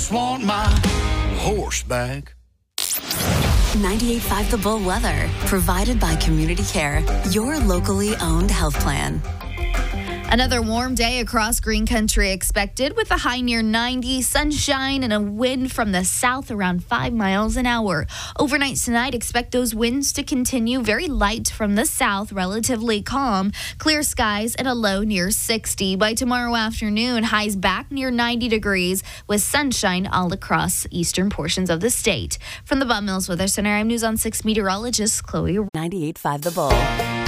Want my horse back. 98.5 The Bull weather, provided by Community Care, your locally owned health plan. Another warm day across Green Country expected with a high near 90, sunshine and a wind from the south around 5 miles an hour. Overnight tonight, expect those winds to continue very light from the south, relatively calm, clear skies and a low near 60. By tomorrow afternoon, highs back near 90 degrees with sunshine all across eastern portions of the state. From the Bot Mills Weather Center, I'm News on 6 meteorologist Chloe. 98.5 The Bull.